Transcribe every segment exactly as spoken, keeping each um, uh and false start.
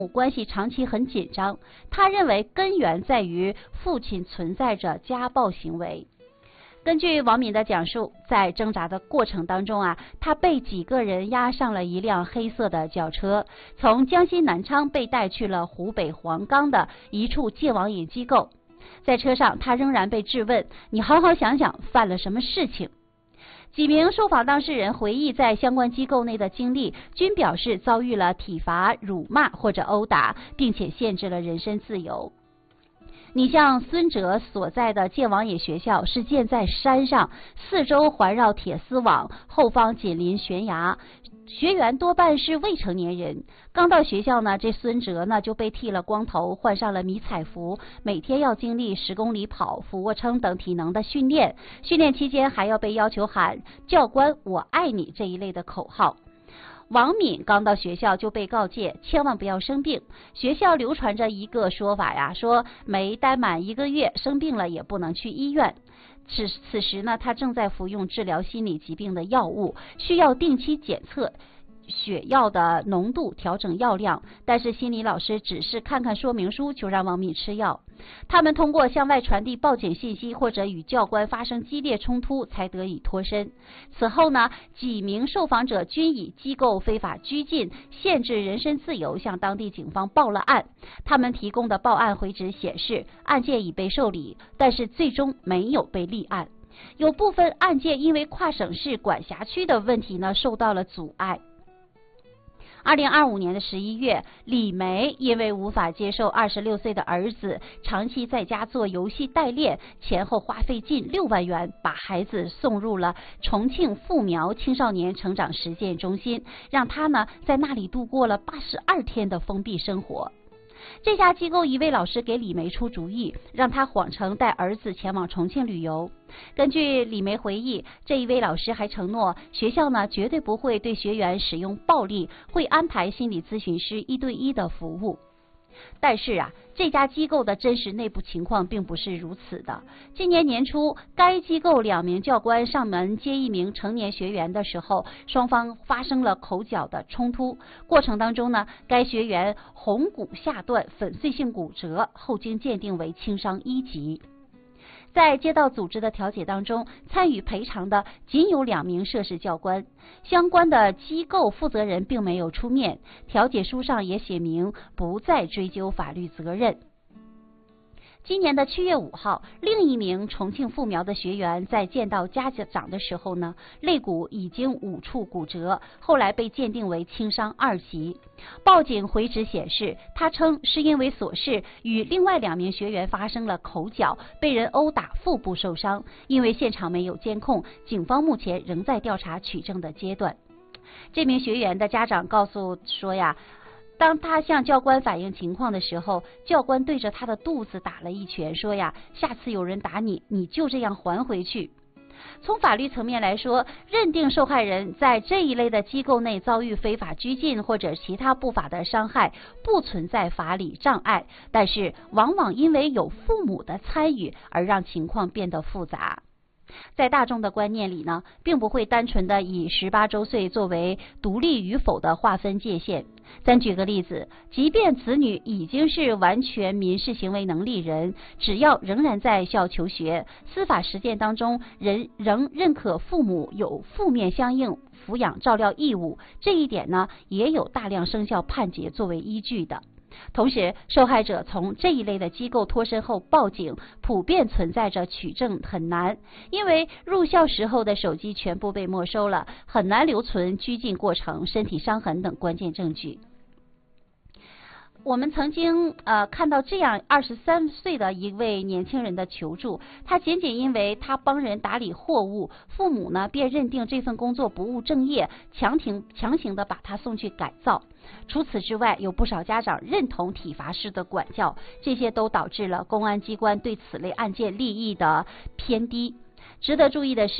关系长期很紧张，他认为根源在于父亲存在着家暴行为。根据王敏的讲述，在挣扎的过程当中啊，他被几个人押上了一辆黑色的轿车，从江西南昌被带去了湖北黄冈的一处戒网瘾机构。在车上，他仍然被质问：“你好好想想，犯了什么事情？”几名受访当事人回忆在相关机构内的经历，均表示遭遇了体罚、辱骂或者殴打，并且限制了人身自由。你像孙哲所在的戒网瘾学校是建在山上，四周环绕铁丝网，后方紧邻悬崖，学员多半是未成年人。刚到学校呢，这孙哲呢就被剃了光头，换上了迷彩服，每天要经历十公里跑、俯卧撑等体能的训练。训练期间还要被要求喊“教官，我爱你”这一类的口号。王敏刚到学校就被告诫千万不要生病。学校流传着一个说法呀，说没待满一个月生病了也不能去医院。此此时呢，他正在服用治疗心理疾病的药物，需要定期检测血药的浓度，调整药量，但是心理老师只是看看说明书就让王敏吃药。他们通过向外传递报警信息或者与教官发生激烈冲突才得以脱身。此后呢，几名受访者均以机构非法拘禁、限制人身自由向当地警方报了案。他们提供的报案回执显示，案件已被受理，但是最终没有被立案。有部分案件因为跨省市管辖区的问题呢，受到了阻碍。二零二五年的十一月，李梅因为无法接受二十六岁的儿子长期在家做游戏代练，前后花费近六万元，把孩子送入了重庆富苗青少年成长实践中心，让他呢在那里度过了八十二天的封闭生活。这家机构一位老师给李梅出主意，让他谎称带儿子前往重庆旅游。根据李梅回忆，这一位老师还承诺学校呢绝对不会对学员使用暴力，会安排心理咨询师一对一的服务。但是啊，这家机构的真实内部情况并不是如此的。今年年初，该机构两名教官上门接一名成年学员的时候，双方发生了口角的冲突。过程当中呢，该学员红骨下段粉碎性骨折，后经鉴定为轻伤一级。在街道组织的调解当中，参与赔偿的仅有两名涉事教官，相关的机构负责人并没有出面，调解书上也写明不再追究法律责任。今年的七月五号，另一名重庆富苗的学员在见到家长的时候呢，肋骨已经五处骨折，后来被鉴定为轻伤二级。报警回执显示，他称是因为琐事与另外两名学员发生了口角，被人殴打，腹部受伤。因为现场没有监控，警方目前仍在调查取证的阶段。这名学员的家长告诉说呀，当他向教官反映情况的时候，教官对着他的肚子打了一拳，说呀，下次有人打你，你就这样还回去。从法律层面来说，认定受害人在这一类的机构内遭遇非法拘禁或者其他不法的伤害，不存在法理障碍，但是往往因为有父母的参与而让情况变得复杂。在大众的观念里呢，并不会单纯的以十八周岁作为独立与否的划分界限。咱举个例子，即便子女已经是完全民事行为能力人，只要仍然在校求学，司法实践当中人仍认可父母有负面相应抚养照料义务，这一点呢，也有大量生效判决作为依据的。同时，受害者从这一类的机构脱身后报警，普遍存在着取证很难，因为入校时候的手机全部被没收了，很难留存拘禁过程、身体伤痕等关键证据。我们曾经呃看到这样二十三岁的一位年轻人的求助，他仅仅因为他帮人打理货物，父母呢便认定这份工作不务正业，强行强行的把他送去改造。除此之外，有不少家长认同体罚式的管教，这些都导致了公安机关对此类案件利益的偏低。值得注意的是，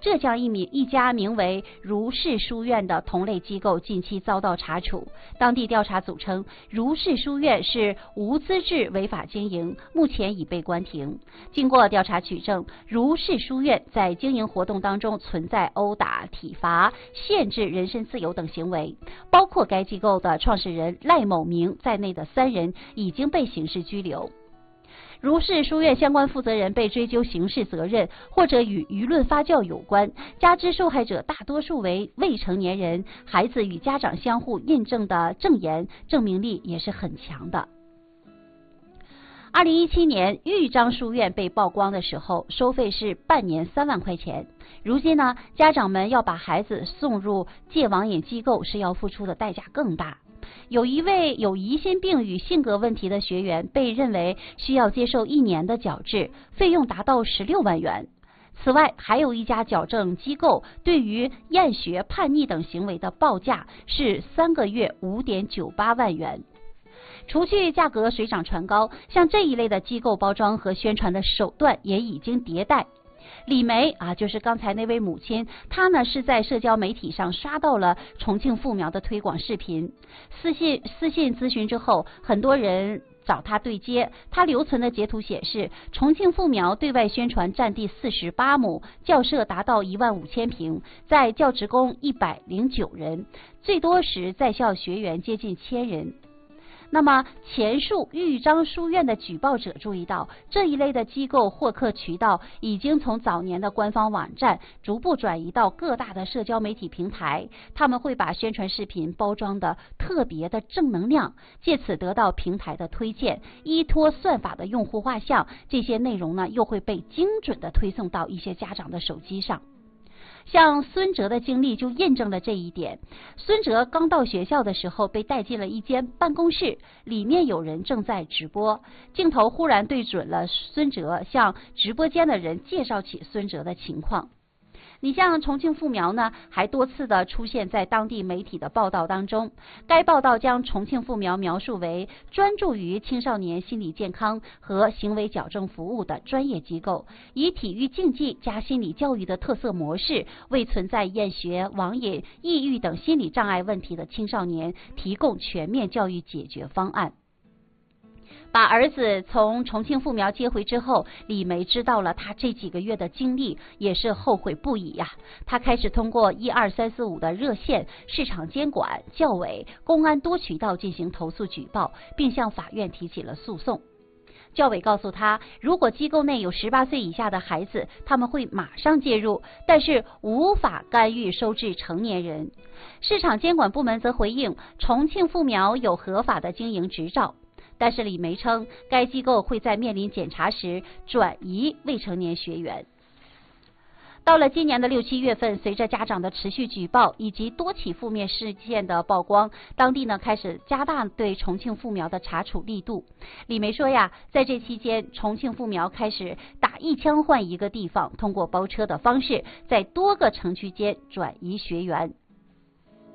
浙江一名一家名为如是书院的同类机构近期遭到查处。当地调查组称，如是书院是无资质违法经营，目前已被关停。经过调查取证，如是书院在经营活动当中存在殴打、体罚、限制人身自由等行为，包括该机构的创始人赖某明在内的三人已经被刑事拘留。如是书院相关负责人被追究刑事责任，或者与舆论发酵有关。加之受害者大多数为未成年人，孩子与家长相互印证的证言证明力也是很强的。二零一七年，豫章书院被曝光的时候，收费是半年三万块钱。如今呢，家长们要把孩子送入戒网瘾机构，是要付出的代价更大。有一位有疑心病与性格问题的学员被认为需要接受一年的矫治，费用达到十六万元。此外，还有一家矫正机构对于厌学、叛逆等行为的报价是三个月五点九八万元。除去价格水涨船高，像这一类的机构包装和宣传的手段也已经迭代。李梅啊，就是刚才那位母亲，她呢是在社交媒体上刷到了重庆复苗的推广视频，私信私信咨询之后，很多人找他对接。他留存的截图显示，重庆复苗对外宣传占地四十八亩，校舍达到一万五千平，在校职工一百零九人，最多时在校学员接近千人。那么前述豫章书院的举报者注意到，这一类的机构获客渠道已经从早年的官方网站逐步转移到各大的社交媒体平台，他们会把宣传视频包装的特别的正能量，借此得到平台的推荐，依托算法的用户画像，这些内容呢又会被精准的推送到一些家长的手机上。像孙哲的经历就验证了这一点。孙哲刚到学校的时候，被带进了一间办公室，里面有人正在直播，镜头忽然对准了孙哲，向直播间的人介绍起孙哲的情况。你像重庆复苗呢，还多次的出现在当地媒体的报道当中。该报道将重庆复苗描述为专注于青少年心理健康和行为矫正服务的专业机构，以体育竞技加心理教育的特色模式，为存在厌学、网瘾、抑郁等心理障碍问题的青少年提供全面教育解决方案。把儿子从重庆复苗接回之后，李梅知道了他这几个月的经历，也是后悔不已呀。他开始通过一二三四五的热线、市场监管、教委、公安多渠道进行投诉举报，并向法院提起了诉讼。教委告诉他，如果机构内有十八岁以下的孩子，他们会马上介入，但是无法干预收治成年人。市场监管部门则回应，重庆复苗有合法的经营执照。但是李梅称，该机构会在面临检查时转移未成年学员。到了今年的六七月份，随着家长的持续举报以及多起负面事件的曝光，当地呢开始加大对重庆复苗的查处力度。李梅说呀，在这期间，重庆复苗开始打一枪换一个地方，通过包车的方式，在多个城区间转移学员。